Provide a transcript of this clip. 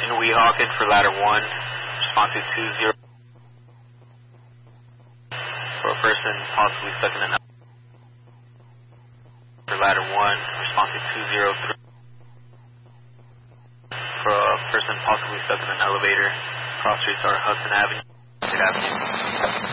Weehawken for ladder 1, response to 20. For a person possibly stuck in an elevator for ladder 1, response to 203. For a person possibly stuck in an elevator, cross streets are Hudson Avenue, Avenue.